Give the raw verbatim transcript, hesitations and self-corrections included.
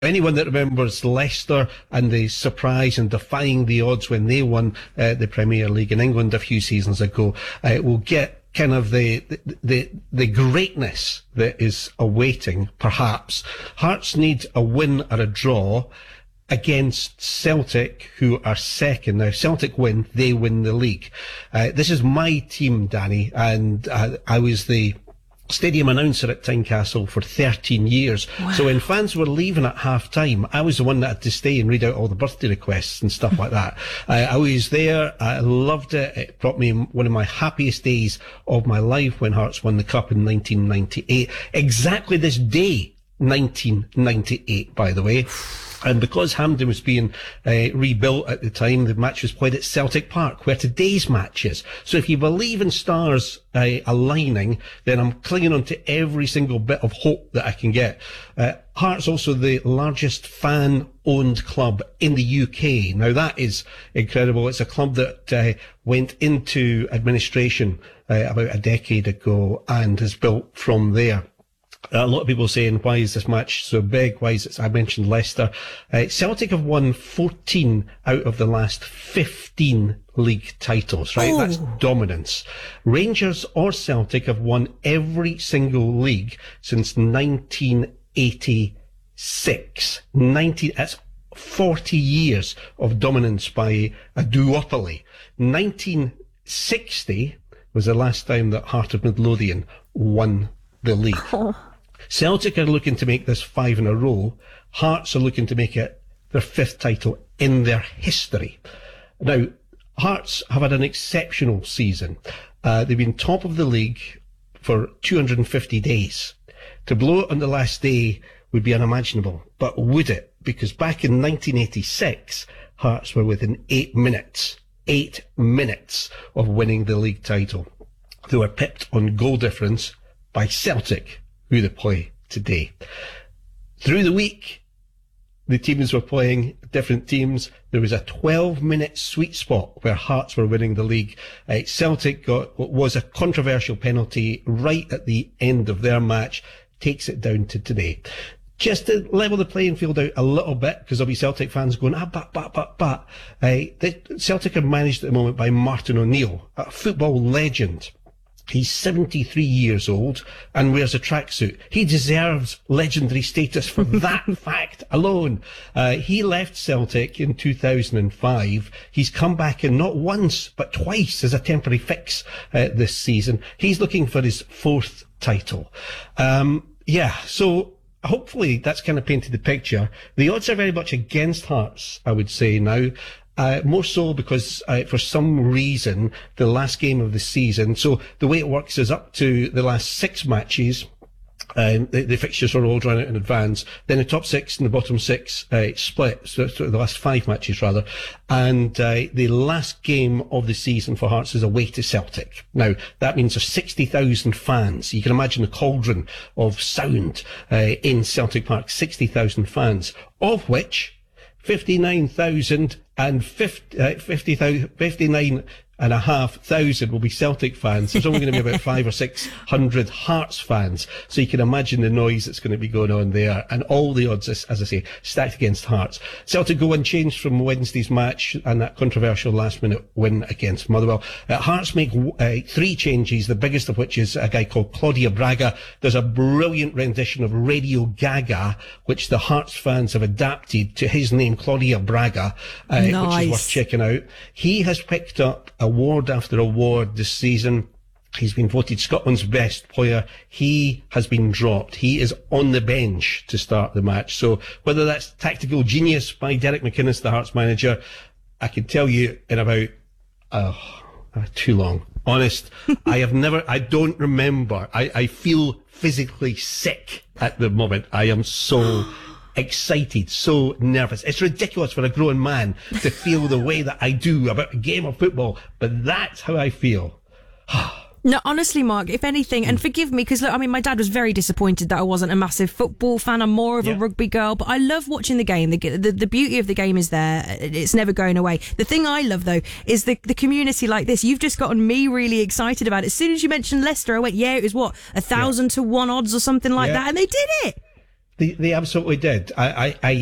Anyone that remembers Leicester and the surprise and defying the odds when they won uh, the Premier League in England a few seasons ago uh, will get kind of the, the the the greatness that is awaiting, perhaps. Hearts need a win or a draw against Celtic, who are second. Now, Celtic win, they win the league. Uh, this is my team, Danny, and uh, I was the stadium announcer at Tynecastle for thirteen years. Wow. So when fans were leaving at half time, I was the one that had to stay and read out all the birthday requests and stuff like that. I, I was there. I loved it. It brought me one of my happiest days of my life when Hearts won the Cup in nineteen ninety-eight. Exactly this day, nineteen ninety-eight, by the way. And because Hampden was being uh, rebuilt at the time, the match was played at Celtic Park, where today's match is. So if you believe in stars uh, aligning, then I'm clinging on to every single bit of hope that I can get. Uh, Hearts also the largest fan-owned club in the U K. Now that is incredible. It's a club that uh, went into administration uh, about a decade ago and has built from there. A lot of people saying, why is this match so big? Why is it? I mentioned Leicester. Uh, Celtic have won fourteen out of the last fifteen league titles, right? Oh. That's dominance. Rangers or Celtic have won every single league since nineteen eighty-six. nineteen, that's forty years of dominance by a duopoly. nineteen sixty was the last time that Heart of Midlothian won the league. Oh. Celtic are looking to make this five in a row. Hearts are looking to make it their fifth title in their history. Now, Hearts have had an exceptional season. Uh, they've been top of the league for two hundred fifty days. To blow it on the last day would be unimaginable, but would it? Because back in nineteen eighty-six, Hearts were within eight minutes, eight minutes of winning the league title. They were pipped on goal difference by Celtic, who they play today. Through the week, the teams were playing different teams. There was a twelve-minute sweet spot where Hearts were winning the league. Uh, Celtic got what was a controversial penalty right at the end of their match, takes it down to today. Just to level the playing field out a little bit, because there'll be Celtic fans going, ah, but, but, but, but. Uh, the, Celtic are managed at the moment by Martin O'Neill, a football legend. He's seventy-three years old and wears a tracksuit. He deserves legendary status for that fact alone. Uh, he left Celtic in two thousand five. He's come back in not once, but twice as a temporary fix uh, this season. He's looking for his fourth title. Um, yeah, so hopefully that's kind of painted the picture. The odds are very much against Hearts, I would say now. Uh, more so because uh, for some reason the last game of the season, so the way it works is up to the last six matches, um, the, the fixtures are all drawn out in advance, then the top six and the bottom six uh, split, so, so the last five matches rather, and uh, the last game of the season for Hearts is away to Celtic. Now that means there's sixty thousand fans. You can imagine the cauldron of sound uh, in Celtic Park, sixty thousand fans, of which fifty-nine thousand and fifty, uh, fifty, fifty-nine and a half thousand will be Celtic fans. There's only going to be about five or six hundred Hearts fans. So you can imagine the noise that's going to be going on there. And all the odds, as, as I say, stacked against Hearts. Celtic go unchanged from Wednesday's match and that controversial last minute win against Motherwell. Uh, Hearts make uh, three changes, the biggest of which is a guy called Claudia Braga. There's a brilliant rendition of Radio Gaga, which the Hearts fans have adapted to his name, Claudia Braga, uh, nice. which is worth checking out. He has picked up award after award this season. He's been voted Scotland's best player. He has been dropped. He is on the bench to start the match. So whether that's tactical genius by Derek McInnes, the Hearts manager, I can tell you in about uh, uh, too long. Honest, I have never, I don't remember. I, I feel physically sick at the moment. I am so excited, so nervous. It's ridiculous for a grown man to feel the way that I do about a game of football, but that's how I feel. No, honestly, Mark, if anything, and forgive me, because look, I mean, my dad was very disappointed that I wasn't a massive football fan. I'm more of yeah. a rugby girl, but I love watching the game. The, the the beauty of the game is there. It's never going away. The thing I love, though, is the, the community like this. You've just gotten me really excited about it. As soon as you mentioned Leicester, I went, yeah, it was what, a thousand yeah. to one odds or something like yeah. that, and they did it. They, they absolutely did. I, I, I